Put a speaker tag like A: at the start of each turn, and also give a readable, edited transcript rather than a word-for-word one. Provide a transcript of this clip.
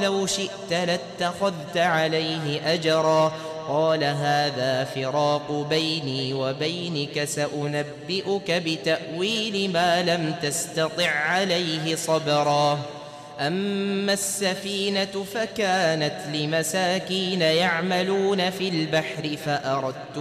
A: لو شئت لاتخذت عليه أجرا قال هذا فراق بيني وبينك سأنبئك بتأويل ما لم تستطع عليه صبرا أما السفينة فكانت لمساكين يعملون في البحر فأردت